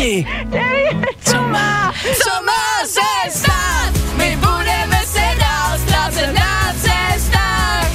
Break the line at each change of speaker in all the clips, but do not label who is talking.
Jenny. Co má se stát? My budeme se dál ztrácet na cestách.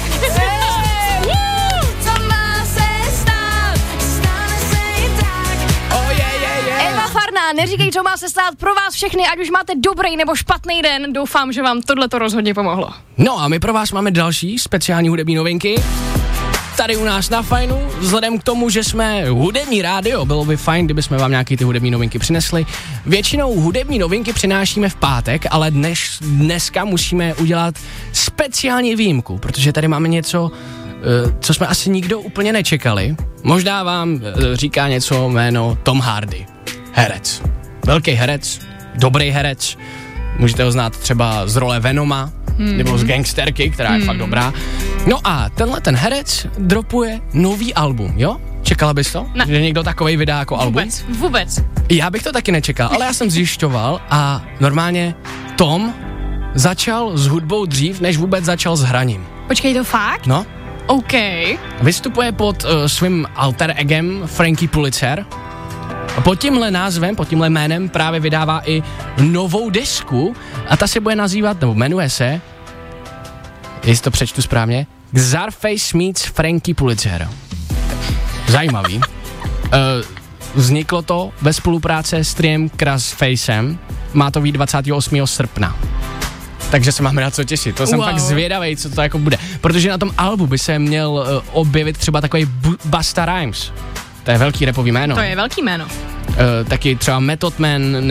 Co má se stát? Stane se i tak.
Eva Farná, neříkej, co má se stát, pro vás všechny, ať už máte dobrý nebo špatný den, doufám, že vám tohleto rozhodně pomohlo.
No a my pro vás máme další speciální hudební novinky. Tady u nás na Fajnu, vzhledem k tomu, že jsme hudební rádio, bylo by fajn, kdyby jsme vám nějaký ty hudební novinky přinesli. Většinou hudební novinky přinášíme v pátek, ale dneska musíme udělat speciální výjimku, protože tady máme něco, co jsme asi nikdo úplně nečekali. Možná vám říká něco jméno Tom Hardy. Herec. Velký herec, dobrý herec. Můžete ho znát třeba z role Venoma, nebo z Gangsterky, která je fakt dobrá. No a tenhle ten herec dropuje nový album, jo? Čekala bys to?
Ne.
Že někdo takovej vydá jako album?
Vůbec.
Já bych to taky nečekal, ale já jsem zjišťoval a normálně Tom začal s hudbou dřív, než vůbec začal s hraním.
Počkej, to fakt?
No.
OK.
Vystupuje pod svým alter egem Frankie Pulitzer. A pod tímhle názvem, pod tímhle jménem právě vydává i novou desku a ta se bude nazývat, nebo jmenuje se, jestli to přečtu správně, Czarface meets Frankie Pulitzer. Zajímavý. Vzniklo to ve spolupráci s triem Crossfacem, má to být 28. srpna. Takže se máme na co těšit, to jsem fakt zvědavej, co to jako bude. Protože na tom albu by se měl objevit třeba takový Busta Rhymes. To je velký rapový jméno.
To je velký jméno.
Taky třeba Method Man